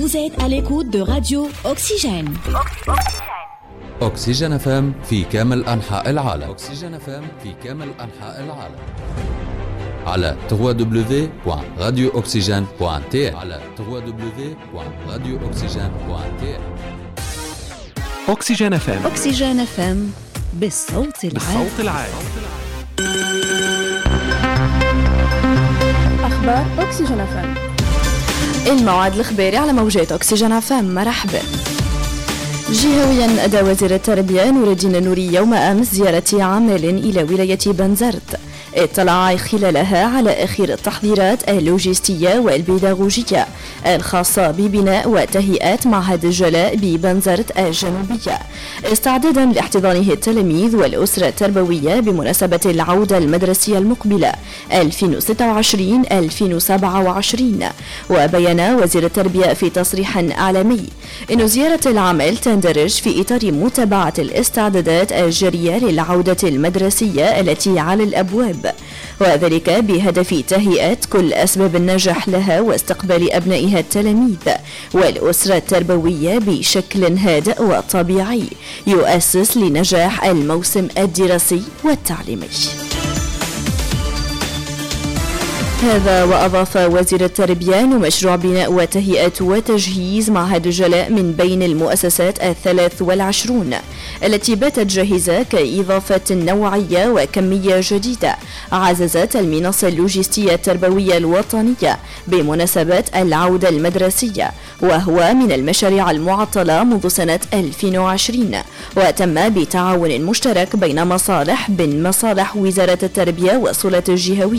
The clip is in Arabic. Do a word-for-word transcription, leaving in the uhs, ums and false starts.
Vous êtes à l'écoute de Radio Oxygène. أكسجين إف إم في كامل أنحاء العالم. أكسجين إف إم في كامل أنحاء العالم. على دبليو دبليو دبليو دوت راديو أكسجين دوت تي إل على دبليو دبليو دبليو دوت راديو أكسجين دوت تي إل. أكسجين إف إم. أكسجين إف إم بالصوت العالي. بالصوت العالي. أخبار أكسجين إف إم. الموعد الإخباري على موجات أكسجين إف إم. مرحبا. جهويا أدى وزير التربية نور الدين نوري يوم أمس زيارة عمل إلى ولاية بنزرت، اطلع خلالها على آخر التحضيرات اللوجستية والبيداغوجية الخاصة ببناء وتهيئات معهد الجلاء ببنزرت الجنوبية استعدادا لاحتضانه التلاميذ والأسرة التربوية بمناسبة العودة المدرسية المقبلة ألفين وستة وعشرين ألفين وسبعة وعشرين. وبين وزير التربية في تصريح إعلامي إن زيارة العمل تندرج في إطار متابعة الاستعدادات الجارية للعودة المدرسية التي على الأبواب، وذلك بهدف تهيئة كل أسباب النجاح لها واستقبال أبنائها التلاميذ والأسرة التربوية بشكل هادئ وطبيعي يؤسس لنجاح الموسم الدراسي والتعليمي. هذا وأضاف وزير التربية أن مشروع بناء وتهيئة وتجهيز معهد الجلاء من بين المؤسسات الثلاث والعشرون التي باتت جاهزة كإضافة نوعية وكمية جديدة عززت المنصة اللوجستية التربوية الوطنية بمناسبة العودة المدرسية، وهو من المشاريع المعطلة منذ سنة ألفين وعشرين، وتم بتعاون مشترك بين مصالح بين مصالح وزارة التربية والسلطات الجهوية